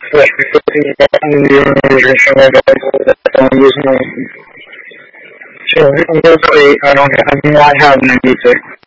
Yes, because in the organization I don't use my. So usually I don't have, I have 96.